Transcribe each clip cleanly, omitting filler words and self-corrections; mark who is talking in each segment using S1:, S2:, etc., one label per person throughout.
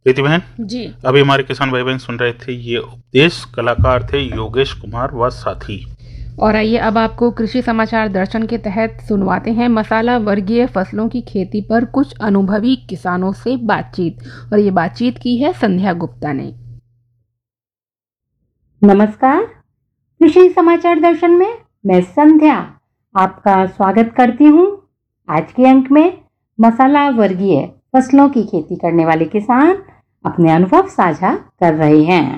S1: प्रीति बहन
S2: जी।
S1: अभी हमारे किसान भाई बहन सुन रहे थे, ये उपदेश कलाकार थे योगेश कुमार व साथी।
S2: और आइए अब आपको कृषि समाचार दर्शन के तहत सुनवाते हैं मसाला वर्गीय फसलों की खेती पर कुछ अनुभवी किसानों से बातचीत। और ये बातचीत की है संध्या गुप्ता ने।
S3: नमस्कार, कृषि समाचार दर्शन में मैं संध्या आपका स्वागत करती हूँ। आज के अंक में मसाला वर्गीय फसलों की खेती करने वाले किसान अपने अनुभव साझा कर रहे हैं।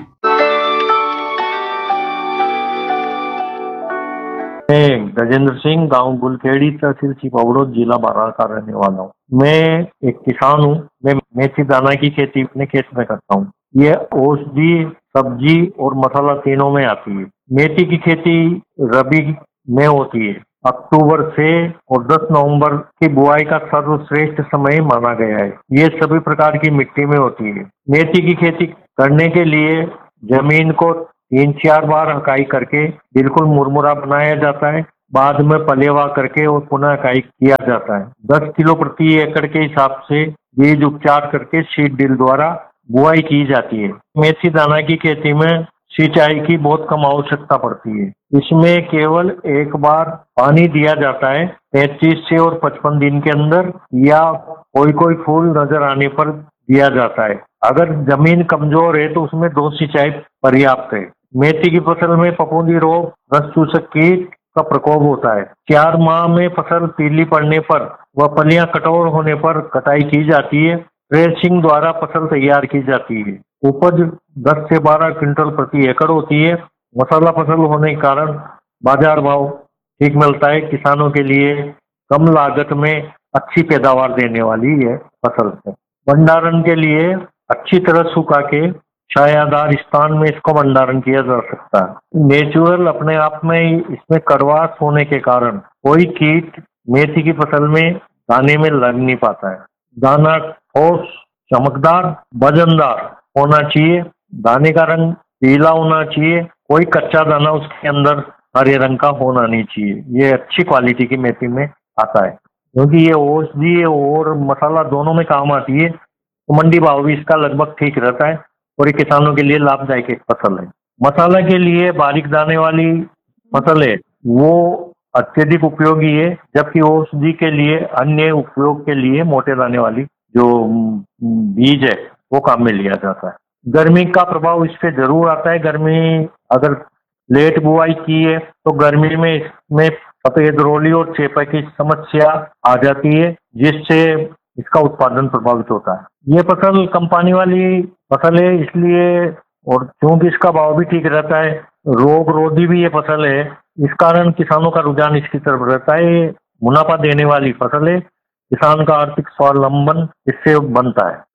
S4: मैं गजेंद्र सिंह, गांव गुलखेड़ी, तहसील छिपौड़ोद, जिला बारां का रहने वाला हूँ। मैं एक किसान हूँ। मैं मेथी दाना की खेती अपने खेत में करता हूँ। ये औषधि, सब्जी और मसाला तीनों में आती है। मेथी की खेती रबी में होती है। अक्टूबर से और 10 नवंबर की बुआई का सर्वश्रेष्ठ समय माना गया है। ये सभी प्रकार की मिट्टी में होती है। मेथी की खेती करने के लिए जमीन को 3-4 बार हकाई करके बिल्कुल मुरमुरा बनाया जाता है। बाद में पलेवा करके और पुनः हकाई किया जाता है। 10 किलो प्रति एकड़ के हिसाब से बीज उपचार करके सीड ड्रिल द्वारा बुआई की जाती है। मेथी दाना की खेती में सिंचाई की बहुत कम आवश्यकता पड़ती है। इसमें केवल एक बार पानी दिया जाता है 35 से और 55 दिन के अंदर, या कोई फूल नजर आने पर दिया जाता है। अगर जमीन कमजोर है तो उसमें 2 सिंचाई पर्याप्त है। मेथी की फसल में फफूंदी रोग, रस चूसक कीट का प्रकोप होता है। 4 माह में फसल पीली पड़ने पर व फलियां कठोर होने पर कटाई की जाती है। थ्रेशिंग द्वारा फसल तैयार की जाती है। उपज 10 से 12 क्विंटल प्रति एकड़ होती है। मसाला फसल होने के कारण बाजार भाव ठीक मिलता है। किसानों के लिए कम लागत में अच्छी पैदावार देने वाली है फसल है। भंडारण के लिए अच्छी तरह सुखा के छायादार स्थान में इसको भंडारण किया जा सकता है। नेचुरल अपने आप में ही इसमें कड़वास होने के कारण कोई कीट मेथी की फसल में दाने में लग नहीं पाता है। दाना ठोस, चमकदार, वजनदार होना चाहिए। दाने का रंग पीला होना चाहिए। कोई कच्चा दाना उसके अंदर हरे रंग का होना नहीं चाहिए। ये अच्छी क्वालिटी की मेथी में आता है, क्योंकि ये औषधि और मसाला दोनों में काम आती है। तो मंडी भाव भी इसका लगभग ठीक रहता है और ये किसानों के लिए लाभदायक एक फसल है। मसाला के लिए बारीक दाने वाली फसल है वो अत्यधिक उपयोगी है, जबकि औषधि के लिए, अन्य उपयोग के लिए मोटे दाने वाली जो बीज है वो काम में लिया जाता है। गर्मी का प्रभाव इस पे जरूर आता है। गर्मी अगर लेट बुआई की है तो गर्मी में इसमें सफेद रोली और चेपा की समस्या आ जाती है, जिससे इसका उत्पादन प्रभावित होता है। ये फसल कम पानी वाली फसल है, इसलिए और क्योंकि इसका भाव भी ठीक रहता है, रोग रोधी भी ये फसल है, इस कारण किसानों का रुझान इसकी तरफ रहता है। ये मुनाफा देने वाली फसल है। किसान का आर्थिक स्वावलंबन इससे बनता है।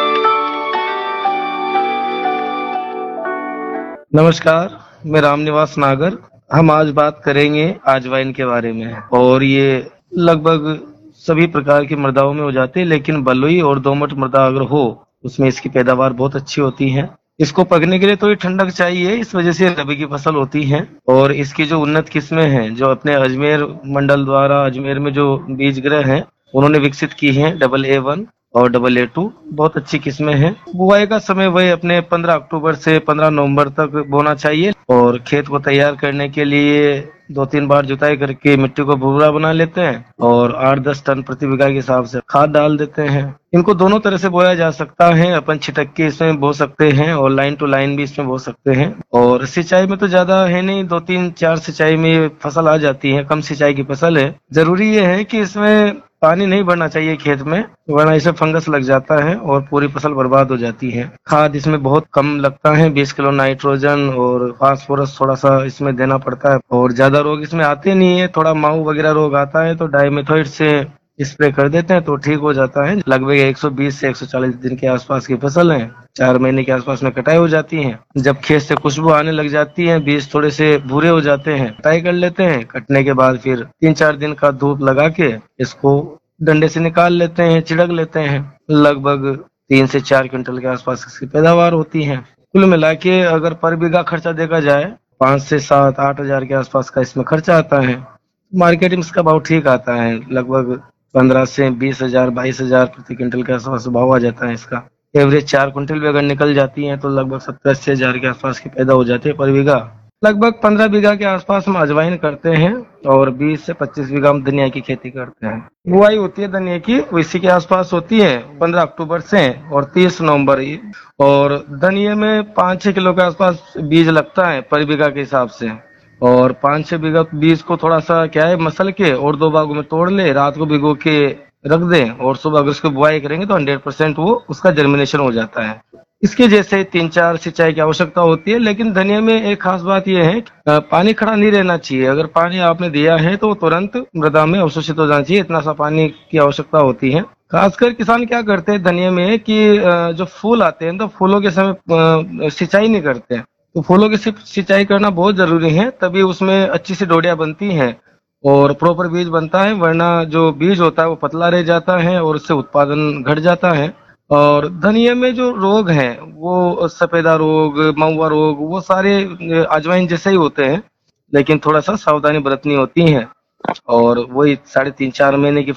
S5: नमस्कार, मैं रामनिवास नागर। हम आज बात करेंगे अजवाइन के बारे में। और ये लगभग सभी प्रकार की मृदाओं में हो जाती है, लेकिन बलुई और दोमट मृदा अगर हो उसमें इसकी पैदावार बहुत अच्छी होती है। इसको पकने के लिए थोड़ी ठंडक चाहिए, इस वजह से रबी की फसल होती है। और इसकी जो उन्नत किस्में हैं, जो अपने अजमेर मंडल द्वारा अजमेर में जो बीज गृह हैं उन्होंने विकसित की हैं, AA1 और AA2 बहुत अच्छी किस्में हैं। बुआई का समय वही अपने 15 अक्टूबर से 15 नवंबर तक बोना चाहिए। और खेत को तैयार करने के लिए 2-3 बार जुताई करके मिट्टी को भुरभुरा बना लेते हैं और 8-10 टन प्रति बीघा के हिसाब से खाद डाल देते हैं। इनको दोनों तरह से बोया जा सकता है। अपन छिटक के इसमें बो सकते हैं और लाइन टू लाइन भी इसमें बो सकते हैं। और सिंचाई में तो ज्यादा है नहीं, 2-3-4 सिंचाई में फसल आ जाती है। कम सिंचाई की फसल है। जरूरी ये है कि इसमें पानी नहीं भरना चाहिए खेत में, वरना इसे फंगस लग जाता है और पूरी फसल बर्बाद हो जाती है। खाद इसमें बहुत कम लगता है, 20 किलो नाइट्रोजन और फास्फोरस थोड़ा सा इसमें देना पड़ता है। और ज्यादा रोग इसमें आते नहीं है। थोड़ा माऊ वगैरह रोग आता है तो डाइमेथोइट से स्प्रे कर देते हैं तो ठीक हो जाता है। लगभग 120 से 140 दिन के आसपास की फसल है। 4 महीने के आसपास में कटाई हो जाती है। जब खेत से खुशबू आने लग जाती है, बीज थोड़े से भूरे हो जाते हैं, कटाई कर लेते हैं। कटने के बाद फिर 3-4 दिन का धूप लगा के इसको डंडे से निकाल लेते हैं, छिड़क लेते हैं। लगभग 3 से 4 क्विंटल के आसपास इसकी पैदावार होती है। कुल मिला के अगर पर बीघा खर्चा देखा जाए 5 से 7-8 हजार के आसपास का इसमें खर्चा आता है। मार्केट में इसका भाव ठीक आता है, लगभग 15 से 20 हजार 22 हजार प्रति क्विंटल के आसपास भाव आ जाता है इसका। एवरेज 4 क्विंटल भी अगर निकल जाती हैं तो लगभग 70-80 हजार के आसपास की पैदा हो जाती है पर बीघा। लगभग 15 बीघा के आसपास हम अजवाइन करते हैं और 20 से 25 बीघा हम धनिया की खेती करते हैं। बुआई होती है धनिया की वो इसी के आसपास होती है 15 अक्टूबर से और 30 नवंबर। और धनिया में 5-6 किलो के आसपास बीज लगता है पर बीघा के हिसाब से। और 5-6 बीघा बीज को थोड़ा सा क्या है मसल के और 2 भागों में तोड़ ले, रात को भिगो के रख दें और सुबह अगर उसको बुआई करेंगे तो 100% वो उसका जर्मिनेशन हो जाता है। इसके जैसे 3-4 सिंचाई की आवश्यकता होती है, लेकिन धनिया में एक खास बात यह है पानी खड़ा नहीं रहना चाहिए। अगर पानी आपने दिया है तो तुरंत मृदा में अवशोषित हो जाना चाहिए, इतना सा पानी की आवश्यकता होती है। खासकर किसान क्या करते हैं धनिया में कि जो फूल आते हैं तो फूलों के समय सिंचाई नहीं करते हैं। तो फूलों की सिंचाई करना बहुत जरूरी है, तभी उसमें अच्छी सी डोडियां बनती हैं और प्रॉपर बीज बनता है, वरना जो बीज होता है वो पतला रह जाता है और उससे उत्पादन घट जाता है। और धनिया में जो रोग हैं वो सफेदा रोग, महुआ रोग, वो सारे अजवाइन जैसे ही होते हैं, लेकिन थोड़ा सा सावधानी बरतनी होती है। और वही 3.5-4 महीने की